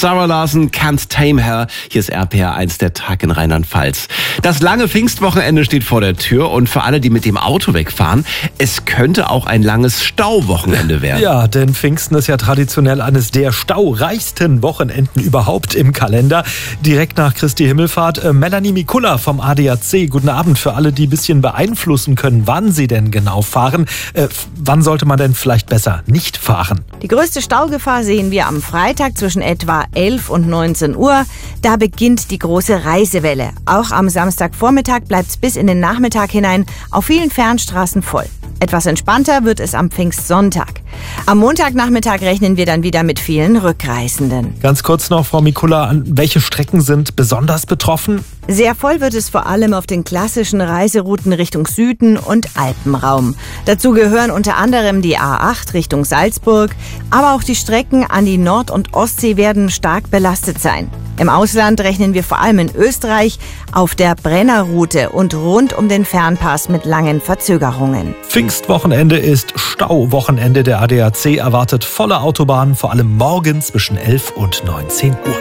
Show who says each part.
Speaker 1: Sarah Larson, Can't Tame Her. Hier ist RPR 1, der Tag in Rheinland-Pfalz. Das lange Pfingstwochenende steht vor der Tür und für alle, die mit dem Auto wegfahren, es könnte auch ein langes Stauwochenende werden.
Speaker 2: Ja, denn Pfingsten ist ja traditionell eines der staureichsten Wochenenden überhaupt im Kalender. Direkt nach Christi Himmelfahrt. Melanie Mikula vom ADAC. Guten Abend für alle, die ein bisschen beeinflussen können, wann sie denn genau fahren. Wann sollte man denn vielleicht besser nicht fahren?
Speaker 3: Die größte Staugefahr sehen wir am Freitag zwischen etwa 11 und 19 Uhr. Da beginnt die große Reisewelle. Auch am Samstagvormittag bleibt es bis in den Nachmittag hinein auf vielen Fernstraßen voll. Etwas entspannter wird es am Pfingstsonntag. Am Montagnachmittag rechnen wir dann wieder mit vielen Rückreisenden.
Speaker 2: Ganz kurz noch, Frau Mikula, welche Strecken sind besonders betroffen?
Speaker 3: Sehr voll wird es vor allem auf den klassischen Reiserouten Richtung Süden und Alpenraum. Dazu gehören unter anderem die A8 Richtung Salzburg, aber auch die Strecken an die Nord- und Ostsee werden stark belastet sein. Im Ausland rechnen wir vor allem in Österreich auf der Brennerroute und rund um den Fernpass mit langen Verzögerungen.
Speaker 2: Pfingstwochenende ist Stauwochenende. Der ADAC erwartet volle Autobahnen, vor allem morgen zwischen 11 und 19 Uhr.